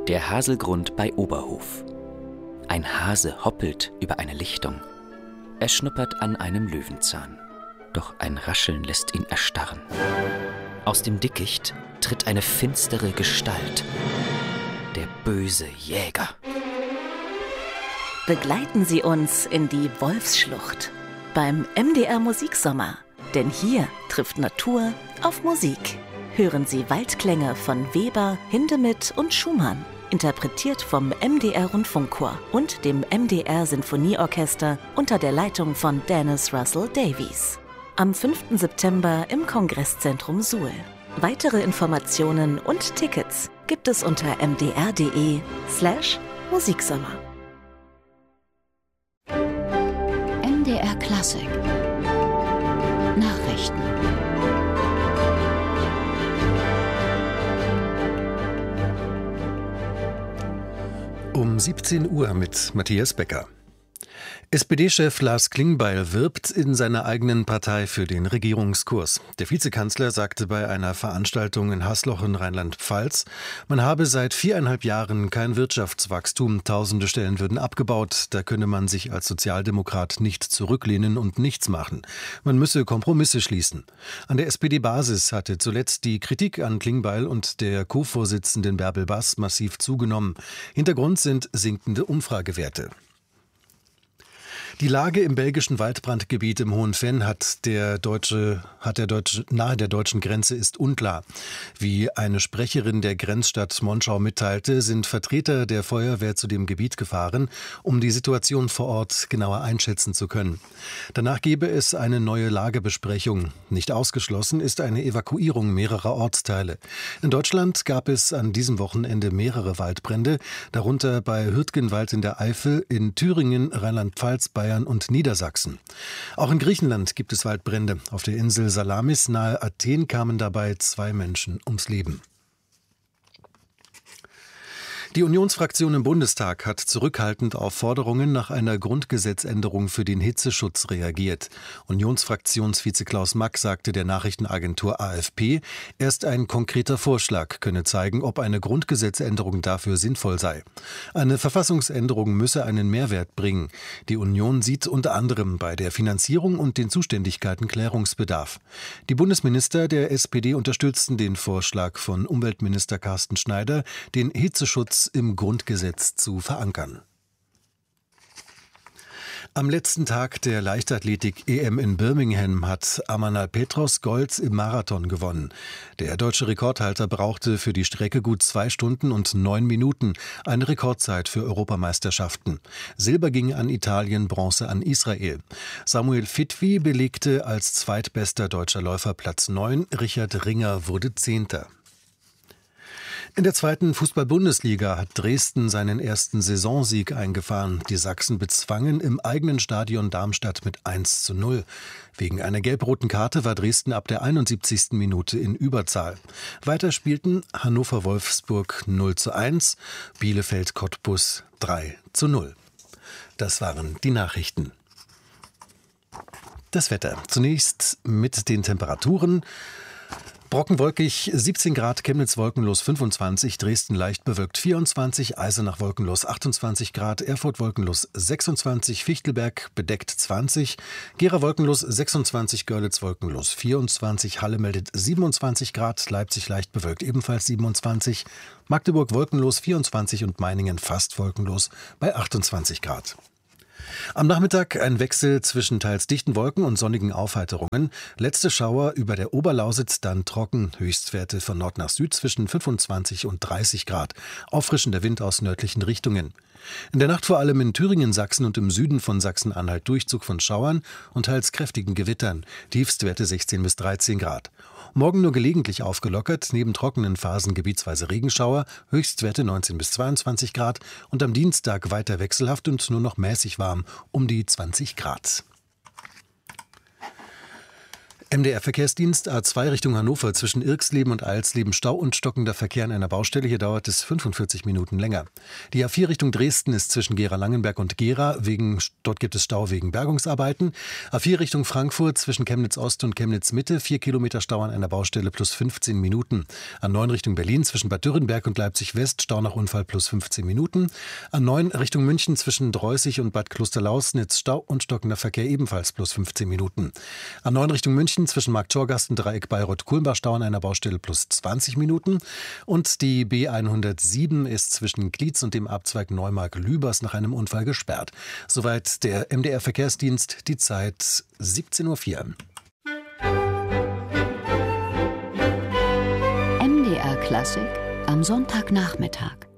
Der Haselgrund bei Oberhof. Ein Hase hoppelt über eine Lichtung. Er schnuppert an einem Löwenzahn. Doch ein Rascheln lässt ihn erstarren. Aus dem Dickicht tritt eine finstere Gestalt. Der böse Jäger. Begleiten Sie uns in die Wolfsschlucht beim MDR Musiksommer. Denn hier trifft Natur auf Musik. Hören Sie Waldklänge von Weber, Hindemith und Schumann. Interpretiert vom MDR Rundfunkchor und dem MDR Sinfonieorchester unter der Leitung von Dennis Russell Davies. Am 5. September im Kongresszentrum Suhl. Weitere Informationen und Tickets gibt es unter mdr.de/Musiksommer. MDR Klassik Nachrichten. Um 17 Uhr mit Matthias Becker. SPD-Chef Lars Klingbeil wirbt in seiner eigenen Partei für den Regierungskurs. Der Vizekanzler sagte bei einer Veranstaltung in Hasloch in Rheinland-Pfalz, man habe seit 4,5 Jahren kein Wirtschaftswachstum, tausende Stellen würden abgebaut, da könne man sich als Sozialdemokrat nicht zurücklehnen und nichts machen. Man müsse Kompromisse schließen. An der SPD-Basis hatte zuletzt die Kritik an Klingbeil und der Co-Vorsitzenden Bärbel Bass massiv zugenommen. Hintergrund sind sinkende Umfragewerte. Die Lage im belgischen Waldbrandgebiet im Hohen Venn nahe der deutschen Grenze ist unklar. Wie eine Sprecherin der Grenzstadt Monschau mitteilte, sind Vertreter der Feuerwehr zu dem Gebiet gefahren, um die Situation vor Ort genauer einschätzen zu können. Danach gebe es eine neue Lagebesprechung. Nicht ausgeschlossen ist eine Evakuierung mehrerer Ortsteile. In Deutschland gab es an diesem Wochenende mehrere Waldbrände, darunter bei Hürtgenwald in der Eifel, in Thüringen, Rheinland-Pfalz, Bayern und Niedersachsen. Auch in Griechenland gibt es Waldbrände. Auf der Insel Salamis nahe Athen kamen dabei 2 Menschen ums Leben. Die Unionsfraktion im Bundestag hat zurückhaltend auf Forderungen nach einer Grundgesetzänderung für den Hitzeschutz reagiert. Unionsfraktionsvize Klaus Mack sagte der Nachrichtenagentur AFP, erst ein konkreter Vorschlag könne zeigen, ob eine Grundgesetzänderung dafür sinnvoll sei. Eine Verfassungsänderung müsse einen Mehrwert bringen. Die Union sieht unter anderem bei der Finanzierung und den Zuständigkeiten Klärungsbedarf. Die Bundesminister der SPD unterstützten den Vorschlag von Umweltminister Carsten Schneider, den Hitzeschutz im Grundgesetz zu verankern. Am letzten Tag der Leichtathletik-EM in Birmingham hat Amanal Petros Gold im Marathon gewonnen. Der deutsche Rekordhalter brauchte für die Strecke gut 2 Stunden und 9 Minuten, eine Rekordzeit für Europameisterschaften. Silber ging an Italien, Bronze an Israel. Samuel Fitwi belegte als zweitbester deutscher Läufer Platz 9, Richard Ringer wurde 10. In der 2. Fußball-Bundesliga hat Dresden seinen ersten Saisonsieg eingefahren. Die Sachsen bezwangen im eigenen Stadion Darmstadt mit 1:0. Wegen einer gelb-roten Karte war Dresden ab der 71. Minute in Überzahl. Weiter spielten Hannover-Wolfsburg 0:1, Bielefeld-Cottbus 3:0. Das waren die Nachrichten. Das Wetter. Zunächst mit den Temperaturen. Brockenwolkig 17 Grad, Chemnitz wolkenlos 25, Dresden leicht bewölkt 24, Eisenach wolkenlos 28 Grad, Erfurt wolkenlos 26, Fichtelberg bedeckt 20, Gera wolkenlos 26, Görlitz wolkenlos 24, Halle meldet 27 Grad, Leipzig leicht bewölkt ebenfalls 27, Magdeburg wolkenlos 24 und Meiningen fast wolkenlos bei 28 Grad. Am Nachmittag ein Wechsel zwischen teils dichten Wolken und sonnigen Aufheiterungen. Letzte Schauer über der Oberlausitz, dann trocken. Höchstwerte von Nord nach Süd zwischen 25 und 30 Grad. Auffrischender Wind aus nördlichen Richtungen. In der Nacht vor allem in Thüringen, Sachsen und im Süden von Sachsen-Anhalt Durchzug von Schauern und teils kräftigen Gewittern. Tiefstwerte 16 bis 13 Grad. Morgen nur gelegentlich aufgelockert, neben trockenen Phasen gebietsweise Regenschauer, Höchstwerte 19 bis 22 Grad und am Dienstag weiter wechselhaft und nur noch mäßig warm, um die 20 Grad. MDR Verkehrsdienst A2 Richtung Hannover zwischen Irxleben und Alsleben Stau und stockender Verkehr an einer Baustelle. Hier dauert es 45 Minuten länger. Die A4 Richtung Dresden ist zwischen Gera-Langenberg und Gera. Dort gibt es Stau wegen Bergungsarbeiten. A4 Richtung Frankfurt zwischen Chemnitz Ost und Chemnitz Mitte. 4 Kilometer Stau an einer Baustelle plus 15 Minuten. A9 Richtung Berlin zwischen Bad Dürrenberg und Leipzig West. Stau nach Unfall plus 15 Minuten. A9 Richtung München zwischen Dreußig und Bad Klosterlausnitz. Stau und stockender Verkehr ebenfalls plus 15 Minuten. A9 Richtung München zwischen Markt-Torgasten, Dreieck Bayreuth-Kulmbach, Stau an einer Baustelle plus 20 Minuten. Und die B107 ist zwischen Glietz und dem Abzweig Neumark-Lübers nach einem Unfall gesperrt. Soweit der MDR Verkehrsdienst, die Zeit 17:04 Uhr. MDR Klassik am Sonntagnachmittag.